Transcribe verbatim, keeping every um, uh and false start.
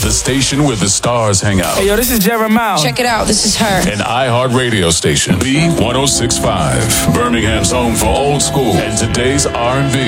The station where the stars hang out. Hey, yo, this is Jeremiah. Check it out. This is her. An iHeart radio station. B one oh six point five. Birmingham's home for old school and today's R and B.